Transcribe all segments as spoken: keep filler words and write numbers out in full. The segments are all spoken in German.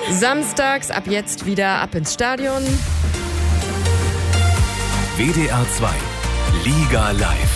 Samstags ab jetzt wieder ab ins Stadion. W D R zwei Liga live.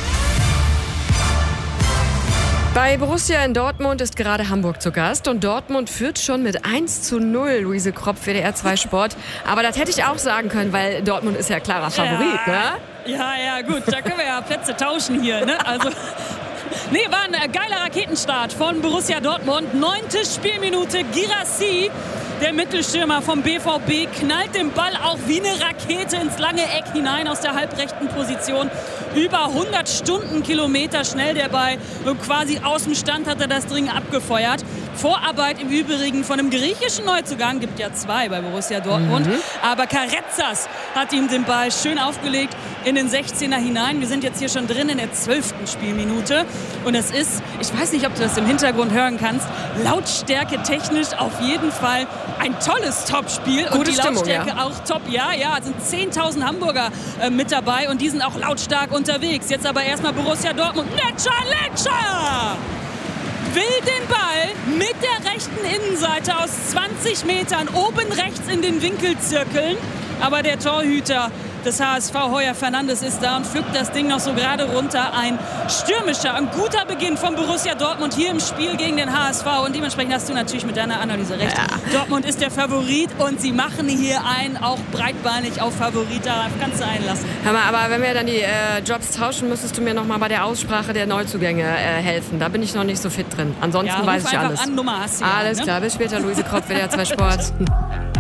Bei Borussia in Dortmund ist gerade Hamburg zu Gast und Dortmund führt schon mit eins zu null. Luise Kropf, W D R zwei Sport. Aber das hätte ich auch sagen können, weil Dortmund ist ja klarer Favorit, ja, ne? Ja, ja, gut, da können wir ja Plätze tauschen hier, ne? Also, nee, war ein geiler Raketenstart von Borussia Dortmund. Neunte Spielminute, Guirassy, der Mittelstürmer vom B V B, knallt den Ball auch wie eine Rakete ins lange Eck hinein aus der halbrechten Position. Über hundert Stundenkilometer schnell der Ball und quasi aus dem Stand hat er das Ding abgefeuert. Vorarbeit im Übrigen von einem griechischen Neuzugang, gibt ja zwei bei Borussia Dortmund. Mhm. Aber Karetzas hat ihm den Ball schön aufgelegt in den sechzehner hinein. Wir sind jetzt hier schon drin in der zwölften Spielminute. Und es ist, ich weiß nicht, ob du das im Hintergrund hören kannst, Lautstärke technisch auf jeden Fall ein tolles Topspiel. Gute und die Stimmung, Lautstärke ja. auch top. Ja, ja, es sind zehntausend Hamburger äh, mit dabei und die sind auch lautstark unterwegs. Jetzt aber erstmal Borussia Dortmund. Letscher, Letscher! Will den Ball mit der rechten Innenseite aus zwanzig Metern oben rechts in den Winkel zirkeln. Aber der Torhüter des H S V, Heuer Fernandes, ist da und pflückt das Ding noch so gerade runter. Ein stürmischer, ein guter Beginn von Borussia Dortmund hier im Spiel gegen den H S V. Und dementsprechend hast du natürlich mit deiner Analyse recht. Ja. Dortmund ist der Favorit und sie machen hier einen auch breitbeinig auf Favorit. Da kannst du einlassen. Hör mal, aber wenn wir dann die äh, Jobs tauschen, müsstest du mir noch mal bei der Aussprache der Neuzugänge äh, helfen. Da bin ich noch nicht so fit drin. Ansonsten ja, weiß ich alles. An, Nummer hast du alles ja, ne? klar, bis später, Luise Kropf, W D R zwei Sport.